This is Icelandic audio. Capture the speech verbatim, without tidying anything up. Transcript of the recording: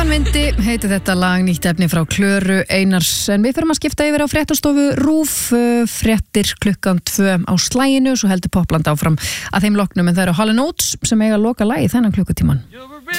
Fyrirmyndi heitir þetta lag, nýtt efni frá Klöru Einars, en við förum að skipta yfir á fréttastofu RÚV, fréttir klukkan tvö á slaginu, svo heldur Popland áfram að þeim loknum, en það eru Hall and Oates sem eiga að loka lagi þennan klukkutíman.